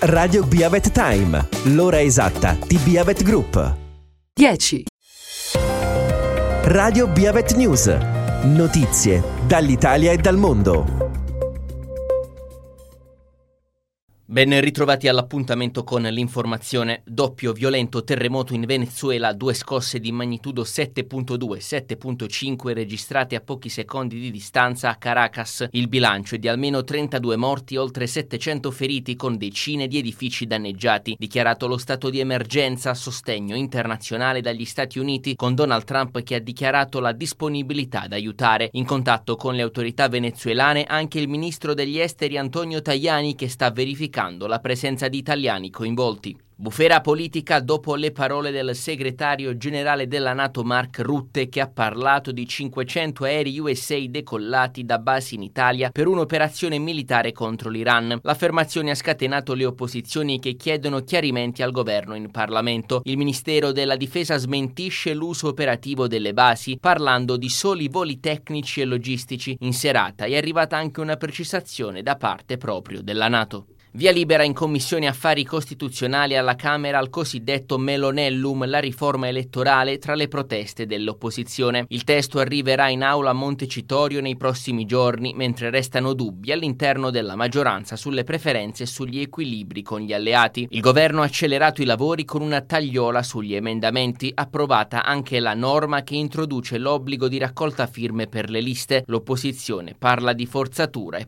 Radio Beavet Time, l'ora esatta di Beavet Group. 10. Radio Beavet News, notizie dall'Italia e dal mondo. Ben ritrovati all'appuntamento con l'informazione. Doppio violento terremoto in Venezuela, 2 scosse di magnitudo 7.2 e 7.5 registrate a pochi secondi di distanza a Caracas. Il bilancio è di almeno 32 morti e oltre 700 feriti, con decine di edifici danneggiati. Dichiarato lo stato di emergenza a sostegno internazionale dagli Stati Uniti, con Donald Trump che ha dichiarato la disponibilità ad aiutare. In contatto con le autorità venezuelane anche il ministro degli esteri Antonio Tajani, che sta verificando la presenza di italiani coinvolti. Bufera politica dopo le parole del segretario generale della NATO Mark Rutte, che ha parlato di 500 aerei USA decollati da basi in Italia per un'operazione militare contro l'Iran. L'affermazione ha scatenato le opposizioni che chiedono chiarimenti al governo in Parlamento. Il Ministero della Difesa smentisce l'uso operativo delle basi, parlando di soli voli tecnici e logistici. In serata è arrivata anche una precisazione da parte proprio della NATO. Via libera in Commissione Affari Costituzionali alla Camera al cosiddetto Melonellum, la riforma elettorale tra le proteste dell'opposizione. Il testo arriverà in aula a Montecitorio nei prossimi giorni, mentre restano dubbi all'interno della maggioranza sulle preferenze e sugli equilibri con gli alleati. Il governo ha accelerato i lavori con una tagliola sugli emendamenti, approvata anche la norma che introduce l'obbligo di raccolta firme per le liste. L'opposizione parla di forzatura e